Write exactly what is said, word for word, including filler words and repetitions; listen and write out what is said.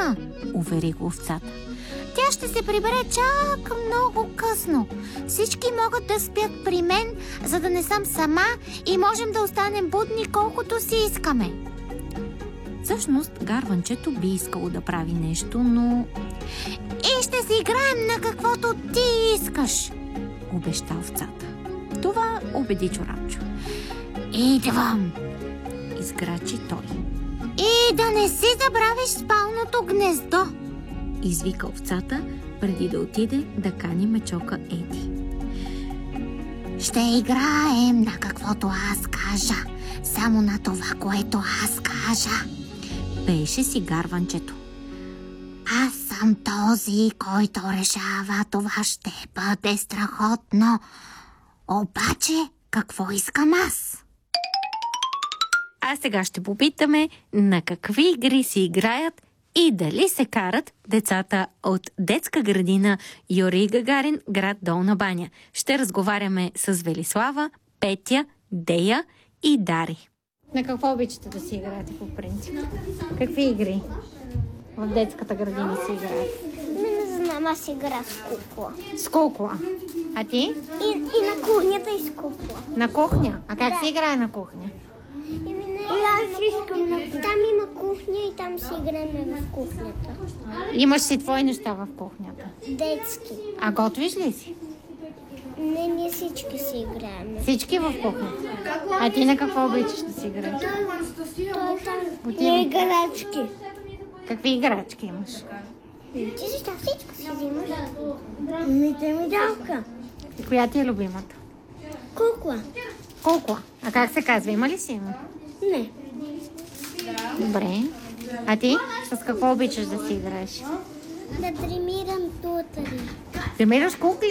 няма, увери го овцата. Тя ще се прибере чак много късно. Всички могат да спят при мен, за да не съм сама и можем да останем будни колкото си искаме. Всъщност, гарванчето би искало да прави нещо, но... И ще си играем на каквото ти искаш, обеща овцата. Това убеди Чорапчо. Идвам, изграчи той. И да не си забравиш спалното гнездо, извика овцата, преди да отиде да кани мечока Еди. Ще играем на каквото аз кажа, само на това, което аз кажа, пееше си гарванчето. Аз съм този, който решава, това ще бъде страхотно. Обаче, какво искам аз? А сега ще попитаме на какви игри си играят и дали се карат децата от детска градина Юрий Гагарин, град Долна баня. Ще разговаряме с Велислава, Петя, Дея и Дари. На какво обичате да си играете по принцип? Какви игри в детската градина си играете? Не знам, аз игра с кукла. С кукла. А ти? И, и на кухнята и с кукла. На кухня? А как се играе на кухня? И аз искам на... Там има кухня и там си играем в кухнята. Имаш си твои неща в кухнята? Детски. А готвиш ли си? Не, ние всички си играем. Всички в кухнята? А ти на какво обичаш да си играеш? Той там. Ние играчки. Какви играчки имаш? Ти защо всичко си взимаш? Мите ми далка. И коя ти е любимата? Кукла. Кукла. А как се казва? Има ли си има? Не. Добре. А ти? С какво обичаш да си играеш? Да тримирам тутари. Тримираш кукли?